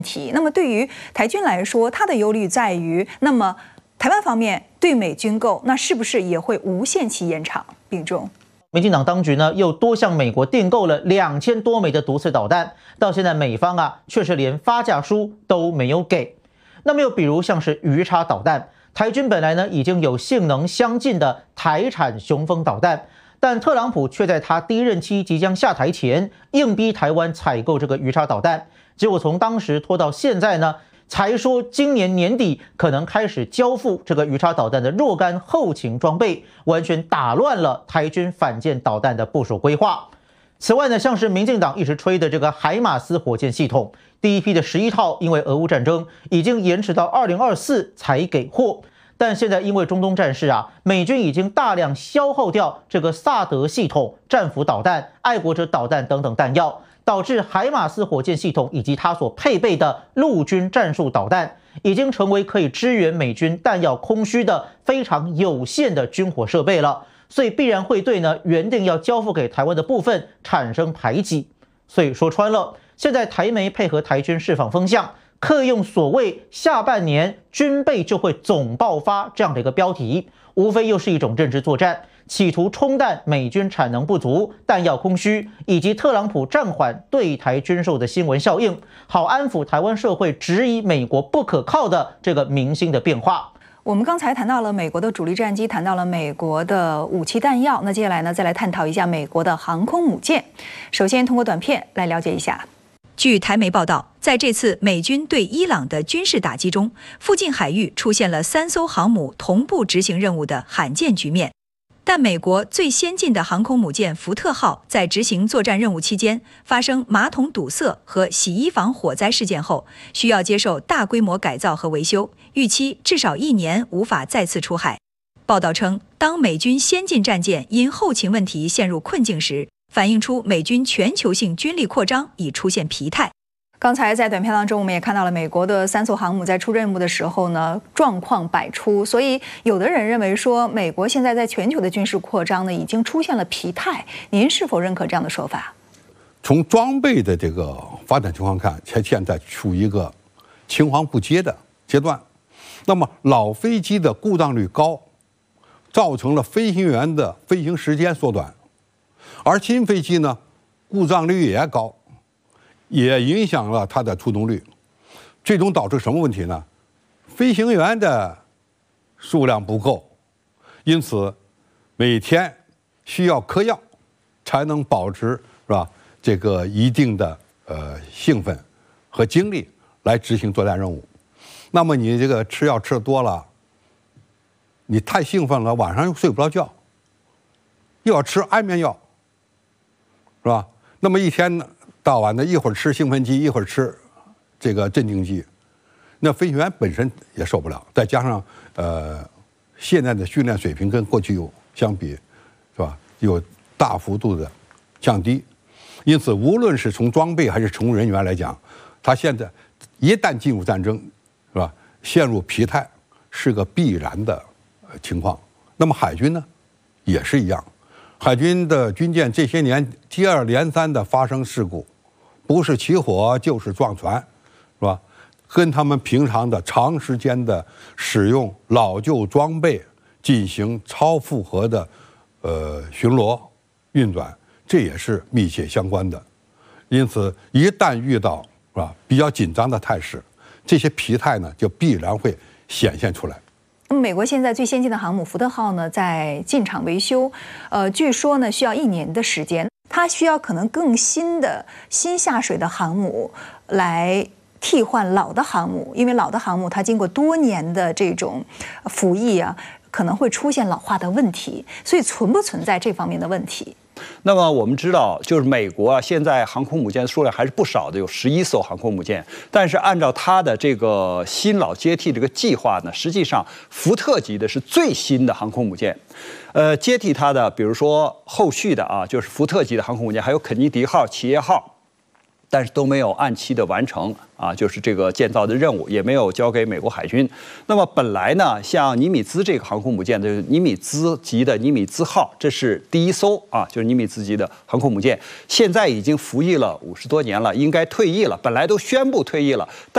题。那么对于台军来说，它的忧虑在于，那么台湾方面对美军购，那是不是也会无限期延长？并重。 民进党当局呢，又多向美国订购了2000多枚的毒刺导弹，到现在美方却是连发价书都没有给。那么又比如像是鱼叉导弹，台军本来呢已经有性能相近的台产雄风导弹，但特朗普却在他第一任期即将下台前，硬逼台湾采购这个鱼叉导弹，结果从当时拖到现在呢，才说今年年底可能开始交付这个鱼叉导弹的若干后勤装备，完全打乱了台军反舰导弹的部署规划。此外呢，像是民进党一直吹的这个海马斯火箭系统，第一批的11套因为俄乌战争已经延迟到2024才给货，但现在因为中东战事美军已经大量消耗掉这个萨德系统、战斧导弹、爱国者导弹等等弹药，导致海马斯火箭系统以及它所配备的陆军战术导弹，已经成为可以支援美军弹药空虚的非常有限的军火设备了，所以必然会对原定要交付给台湾的部分产生排挤。所以说穿了，现在台媒配合台军释放风向，刻意用所谓下半年军备就会总爆发这样的一个标题，无非又是一种认知作战，企图冲淡美军产能不足、弹药空虚，以及特朗普暂缓对台军售的新闻效应，好安抚台湾社会质疑美国不可靠的这个民心的变化。 我们刚才谈到了美国的主力战机，谈到了美国的武器弹药，那接下来呢，再来探讨一下美国的航空母舰。首先通过短片来了解一下。 据台媒报道，在这次美军对伊朗的军事打击中，附近海域出现了3艘航母同步执行任务的罕见局面。但美国最先进的航空母舰福特号在执行作战任务期间发生马桶堵塞和洗衣房火灾事件后，需要接受大规模改造和维修，预期至少1年无法再次出海。报道称，当美军先进战舰因后勤问题陷入困境时，反映出美军全球性军力扩张已出现疲态。 刚才在短片当中，我们也看到了美国的3艘航母在出任务的时候呢，状况百出。所以有的人认为说，美国现在在全球的军事扩张呢，已经出现了疲态。您是否认可这样的说法？ 从装备的这个发展情况看，它现在处于一个青黄不接的阶段。那么老飞机的故障率高，造成了飞行员的飞行时间缩短，而新飞机呢，故障率也高，也影响了它的出动率，最终导致什么问题呢？飞行员的数量不够，因此每天需要嗑药才能保持是吧这个一定的兴奋和精力来执行作战任务。那么你这个吃药吃多了，你太兴奋了，晚上又睡不着觉，又要吃安眠药，是吧？那么一天到晚的，一会儿吃兴奋剂，一会儿吃这个镇静剂，那飞行员本身也受不了。再加上现在的训练水平跟过去相比，是吧，有大幅度的降低。因此，无论是从装备还是从人员来讲，他现在一旦进入战争，是吧，陷入疲态是个必然的情况。那么海军呢，也是一样。海军的军舰这些年接二连三的发生事故，不是起火就是撞船，是吧？跟他们平常的长时间的使用老旧装备进行超负荷的巡逻运转，这也是密切相关的。因此，一旦遇到是吧比较紧张的态势，这些疲态呢就必然会显现出来。 那么，美国现在最先进的航母福特号呢，在进场维修，据说呢需要1年的时间，它需要可能更新下水的航母来替换老的航母，因为老的航母它经过多年的这种服役可能会出现老化的问题，所以存不存在这方面的问题？ 那么我们知道，就是美国现在航空母舰数量还是不少的，有11艘航空母舰。但是按照它的这个新老接替这个计划呢，实际上福特级的是最新的航空母舰，接替它的，比如说后续的就是福特级的航空母舰，还有肯尼迪号、企业号。但是都没有按期的完成就是这个建造的任务，也没有交给美国海军。那么本来呢，像尼米兹这个航空母舰，就是尼米兹级的尼米兹号，这是第1艘就是尼米兹级的航空母舰，现在已经服役了50多年了，应该退役了，本来都宣布退役了。